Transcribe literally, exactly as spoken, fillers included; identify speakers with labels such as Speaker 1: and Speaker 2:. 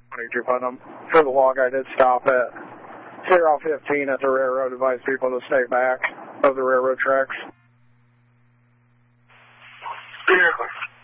Speaker 1: twenty-two Putnam. For the log, I did stop at zero fifteen at the railroad, advise people to stay back of the railroad tracks.
Speaker 2: Vehicle.